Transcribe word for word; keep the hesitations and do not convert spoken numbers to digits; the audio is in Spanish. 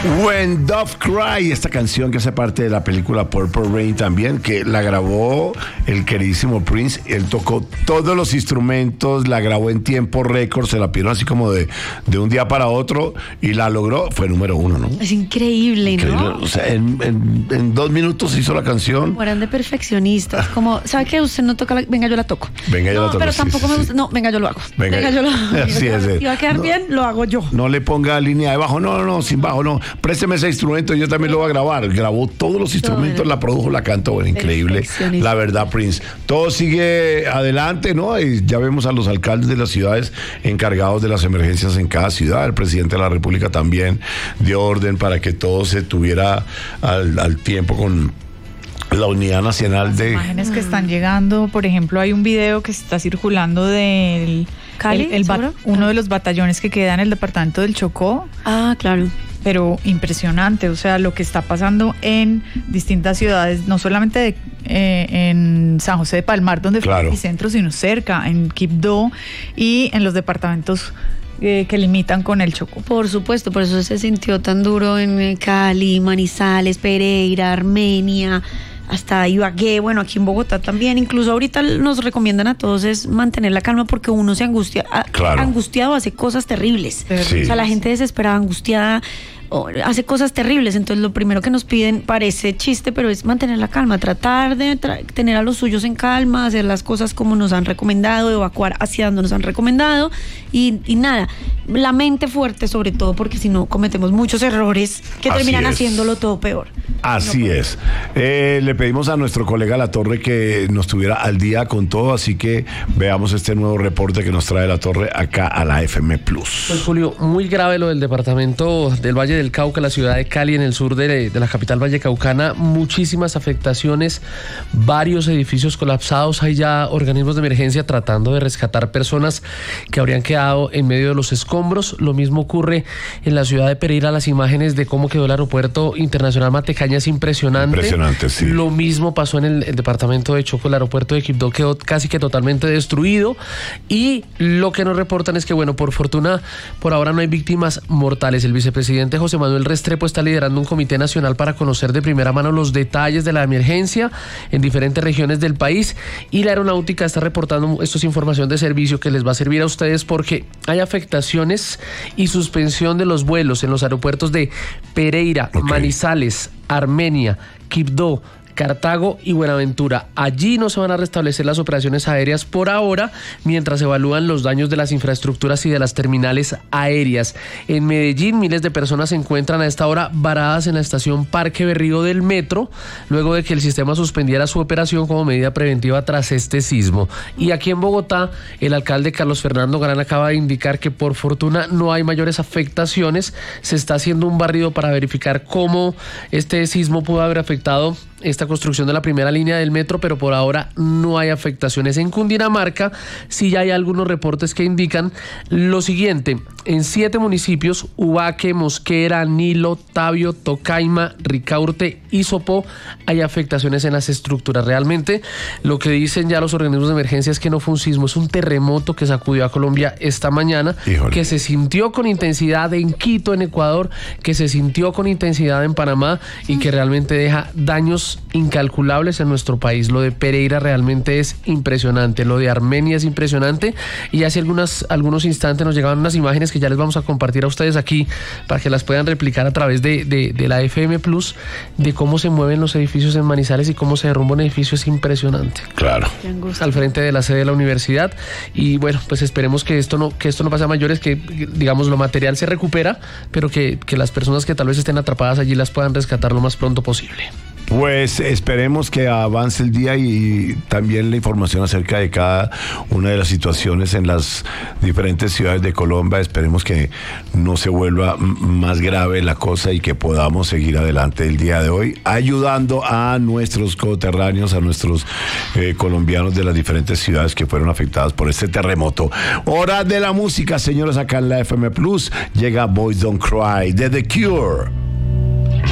When Dove Cry, esta canción que hace parte de la película Purple Rain también, que la grabó el queridísimo Prince. Él tocó todos los instrumentos, la grabó en tiempo récord, se la pidieron así como de, de un día para otro y la logró, fue número uno, ¿no? Es increíble, increíble. ¿No? O sea, en, en, en dos minutos hizo la canción. Eran de perfeccionistas, como, ¿sabe qué? Usted no toca la... Venga, yo la toco. Venga, yo no, la toco. pero sí, tampoco sí, me sí. gusta. No, venga, yo lo hago. Venga, venga yo lo hago. Sí, es Si va a quedar no, bien, lo hago yo. No le ponga línea de bajo, no, no, no, sin bajo, no. Présteme ese instrumento, yo también lo voy a grabar. Grabó todos los instrumentos, Todo. la produjo, la cantó, bueno, increíble. La verdad, Prince. Todo sigue adelante, ¿no? Y ya vemos a los alcaldes de las ciudades encargados de las emergencias en cada ciudad. El presidente de la República también dio orden para que todo se tuviera al, al tiempo con la unidad nacional Las de... imágenes que están llegando, por ejemplo, hay un video que está circulando del... ¿Cali? El, el ba- uno de los batallones que queda en el departamento del Chocó. Ah, claro. Pero impresionante, o sea, lo que está pasando en distintas ciudades, no solamente de, eh, en San José de Palmar, donde claro. fue el epicentro, sino cerca, en Quibdó y en los departamentos eh, que limitan con el Chocó. Por supuesto, por eso se sintió tan duro en Cali, Manizales, Pereira, Armenia, hasta Ibagué, bueno, aquí en Bogotá también. Incluso ahorita nos recomiendan a todos es mantener la calma porque uno se angustia, claro. angustiado hace cosas terribles. Sí. O sea, la gente desesperada, angustiada, hace cosas terribles. Entonces lo primero que nos piden, parece chiste, pero es mantener la calma, tratar de tra- tener a los suyos en calma, hacer las cosas como nos han recomendado, evacuar hacia donde nos han recomendado y, y nada, la mente fuerte sobre todo, porque si no cometemos muchos errores que Así terminan es. haciéndolo todo peor. Así no es. Eh, le pedimos a nuestro colega La Torre que nos tuviera al día con todo, así que veamos este nuevo reporte que nos trae La Torre acá a la F M Plus. Pues Julio, muy grave lo del departamento del Valle del Cauca, la ciudad de Cali, en el sur de, de la capital vallecaucana, muchísimas afectaciones, varios edificios colapsados, hay ya organismos de emergencia tratando de rescatar personas que habrían quedado en medio de los escombros. Lo mismo ocurre en la ciudad de Pereira, las imágenes de cómo quedó el aeropuerto internacional Matecaña es impresionante. Impresionante, sí. Lo mismo pasó en el, el departamento de Chocó, el aeropuerto de Quibdó quedó casi que totalmente destruido y lo que nos reportan es que, bueno, por fortuna, por ahora no hay víctimas mortales. El vicepresidente José Manuel Restrepo está liderando un comité nacional para conocer de primera mano los detalles de la emergencia en diferentes regiones del país y la aeronáutica está reportando, esto es información de servicio que les va a servir a ustedes porque hay afectaciones y suspensión de los vuelos en los aeropuertos de Pereira, okay. Manizales, Armenia, Quibdó, Cartago y Buenaventura. Allí no se van a restablecer las operaciones aéreas por ahora, mientras se evalúan los daños de las infraestructuras y de las terminales aéreas. En Medellín, miles de personas se encuentran a esta hora varadas en la estación Parque Berrío del metro, luego de que el sistema suspendiera su operación como medida preventiva tras este sismo. Y aquí en Bogotá, el alcalde Carlos Fernando Galán acaba de indicar que por fortuna no hay mayores afectaciones. Se está haciendo un barrido para verificar cómo este sismo pudo haber afectado esta construcción de la primera línea del metro, pero por ahora no hay afectaciones. En Cundinamarca sí ya hay algunos reportes que indican lo siguiente: en siete municipios, Ubaque, Mosquera, Nilo, Tabio, Tocaima, Ricaurte y Sopó, hay afectaciones en las estructuras. Realmente lo que dicen ya los organismos de emergencia es que no fue un sismo, es un terremoto que sacudió a Colombia esta mañana. Híjole. Que se sintió con intensidad en Quito, en Ecuador, que se sintió con intensidad en Panamá y que realmente deja daños incalculables en nuestro país. Lo de Pereira realmente es impresionante, lo de Armenia es impresionante y hace algunas, algunos instantes nos llegaban unas imágenes que ya les vamos a compartir a ustedes aquí para que las puedan replicar a través de, de, de la F M Plus, de cómo se mueven los edificios en Manizales y cómo se derrumba un edificio. Es impresionante. Claro. Al frente de la sede de la universidad y bueno, pues esperemos que esto no, que esto no pase a mayores, que digamos lo material se recupera, pero que, que las personas que tal vez estén atrapadas allí las puedan rescatar lo más pronto posible. Pues esperemos que avance el día y también la información acerca de cada una de las situaciones en las diferentes ciudades de Colombia. Esperemos que no se vuelva más grave la cosa y que podamos seguir adelante el día de hoy, ayudando a nuestros coterráneos, a nuestros eh, colombianos de las diferentes ciudades que fueron afectadas por este terremoto. Hora de la música, señores, acá en la F M Plus. Llega Boys Don't Cry de The Cure.